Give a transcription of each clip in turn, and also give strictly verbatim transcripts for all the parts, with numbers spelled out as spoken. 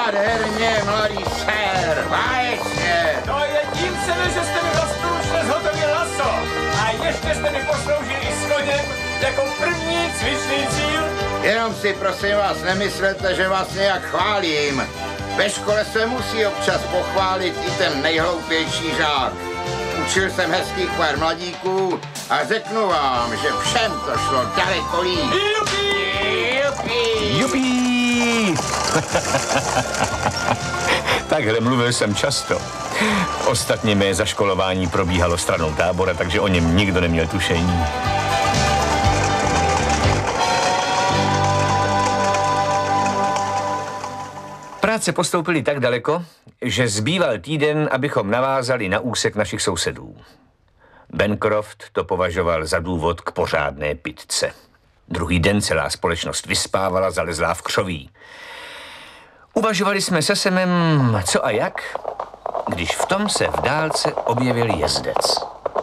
Nádherně, mladý sér, báječně. No jedním se mi, že jste mi rozstručně zhotovil laso. A ještě jste mi posloužili i s koněm jako první cvičný cíl. Jenom si prosím vás nemyslete, že vás nějak chválím. Ve škole se musí občas pochválit i ten nejhloupější žák. Učil jsem hezkých pár mladíků a řeknu vám, že všem to šlo daleko líp. Jupi! Jupi! Jupi! Takhle mluvil jsem často. Ostatně mé zaškolování probíhalo stranou tábora, takže o něm nikdo neměl tušení. Práce postoupily tak daleko, že zbýval týden, abychom navázali na úsek našich sousedů. Bancroft to považoval za důvod k pořádné pitce. Druhý den celá společnost vyspávala, zalezlá v křoví. Uvažovali jsme se Semem, co a jak, když v tom se v dálce objevil jezdec.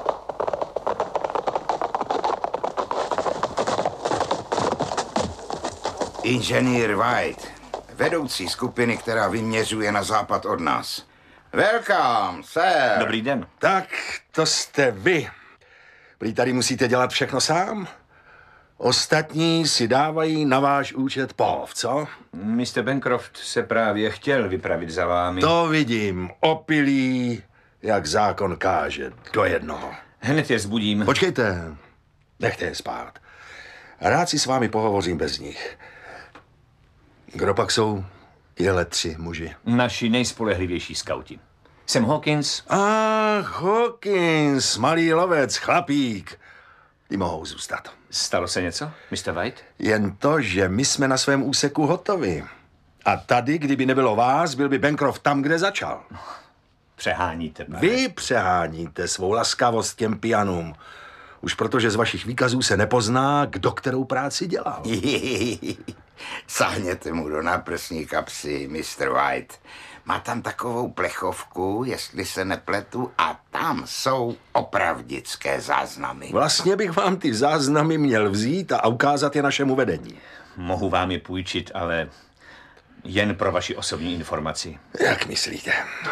Inženýr White, vedoucí skupiny, která vyměřuje na západ od nás. Welcome, sir. Dobrý den. Tak, to jste vy. Prý tady musíte dělat všechno sám? Ostatní si dávají na váš účet pov, co? mister Bancroft se právě chtěl vypravit za vámi. To vidím. Opilý, jak zákon káže. Do jednoho. Hned je zbudím. Počkejte. Nechte je spát. Rád si s vámi pohovořím bez nich. Kdo pak jsou tyhle tři muži? Naši nejspolehlivější skauti. Sam Hawkins. Ach, Hawkins, malý lovec, chlapík. Ty mohou zůstat. Stalo se něco, mister White? Jen to, že my jsme na svém úseku hotovi. A tady, kdyby nebylo vás, byl by Bancroft tam, kde začal. Přeháníte, pane. Vy přeháníte svou laskavost těm pianům. Už protože z vašich výkazů se nepozná, kdo kterou práci dělal. Sáhněte mu do náprsní kapsy, mister White. Má tam takovou plechovku, jestli se nepletu, a tam jsou opravdické záznamy. Vlastně bych vám ty záznamy měl vzít a ukázat je našemu vedení. Mohu vám je půjčit, ale jen pro vaši osobní informaci. Jak myslíte?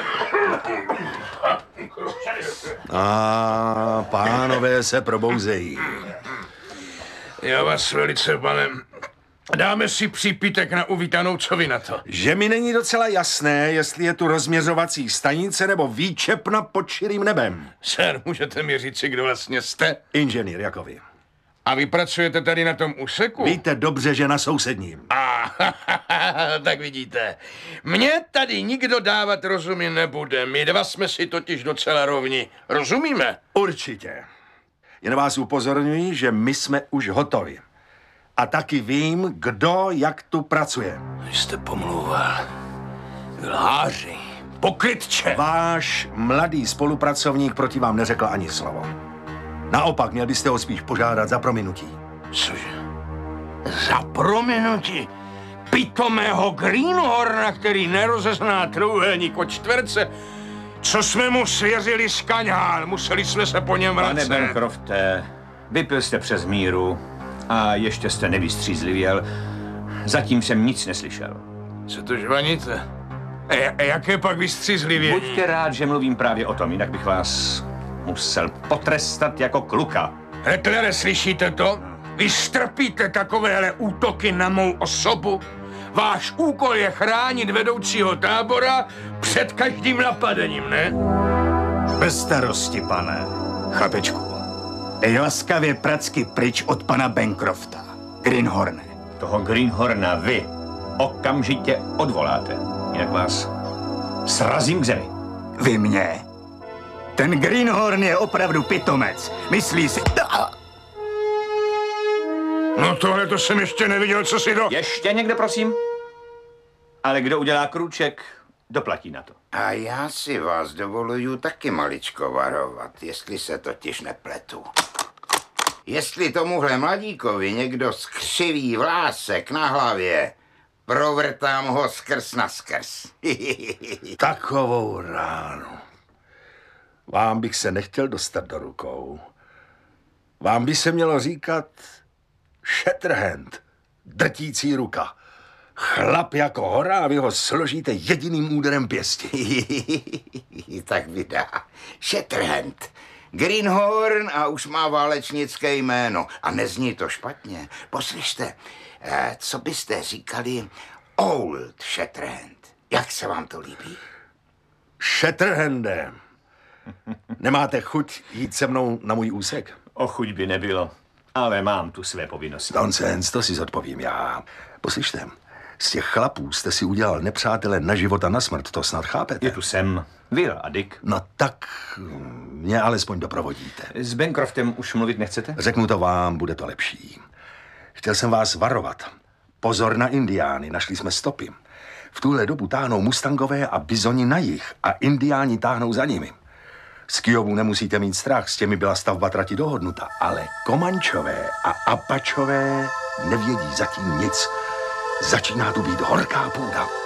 A pánové se probouzejí. Já vás velice, pane... Dáme si přípitek na uvítanou, co vy na to? Že mi není docela jasné, jestli je tu rozměřovací stanice nebo výčepna pod širým nebem. Sir, můžete mi říci, kdo vlastně jste? Inženýr jako vy. A vy pracujete tady na tom úseku? Víte dobře, že na sousedním. A tak vidíte. Mně tady nikdo dávat rozumy nebude. My dva jsme si totiž docela rovni. Rozumíme? Určitě. Jen vás upozorňuji, že my jsme už hotovi. A taky vím, kdo jak tu pracuje. Vy jste pomlouval. Lháři. Pokrytče. Váš mladý spolupracovník proti vám neřekl ani slovo. Naopak, měl byste ho spíš požádat za prominutí. Cože? Za prominutí? Pitomého Greenhorna, který nerozezná trůhelník od čtverce? Co jsme mu svěřili z kaňál? Museli jsme se po něm vracet. Pane Bancrofte, vypil jste přes míru a ještě jste nevystřízlivěl. Zatím jsem nic neslyšel. Co to žvaníte? A jaké pak vystřízlivění? Buďte rád, že mluvím právě o tom, jinak bych vás musel potrestat jako kluka. Hetlere, slyšíte to? Vy strpíte takovéhle útoky na mou osobu? Váš úkol je chránit vedoucího tábora před každým napadením, ne? Bez starosti, pane. Chlapečku, dej laskavě pracky pryč od pana Bancrofta. Greenhorne. Toho Greenhorna vy okamžitě odvoláte, jinak vás srazím k zemi. Vy mě? Ten Greenhorn je opravdu pitomec. Myslí si... No tohle to jsem ještě neviděl, co si do... Ještě někde, prosím? Ale kdo udělá krůček, doplatí na to. A já si vás dovoluju taky maličko varovat, jestli se totiž nepletu. Jestli tomuhle mladíkovi někdo skřiví vlásek na hlavě, provrtám ho skrz na skrz. Takovou ránu. Vám bych se nechtěl dostat do rukou. Vám by se mělo říkat Shatterhand, drtící ruka. Chlap jako hora a vy ho složíte jediným úderem pěstí. Tak vydá. Shatterhand. Greenhorn a už má válečnické jméno. A nezní to špatně. Poslyšte, eh, co byste říkali Old Shatterhand? Jak se vám to líbí? Shatterhande, nemáte chuť jít se mnou na můj úsek? O chuť by nebylo, ale mám tu své povinnosti. Nonsense, to si zodpovím já. Poslyšte, z těch chlapů jste si udělal nepřátele na život a na smrt, to snad chápete? Je tu Sam, Will a Dick. No tak mě alespoň doprovodíte. S Bancroftem už mluvit nechcete? Řeknu to vám, bude to lepší. Chtěl jsem vás varovat. Pozor na indiány, našli jsme stopy. V tuhle dobu táhnou mustangové a bizoni na jih a indiáni táhnou za nimi. Z Kiovu nemusíte mít strach, s těmi byla stavba trati dohodnuta, ale Komančové a Apačové nevědí zatím nic. Začíná tu být horká půda.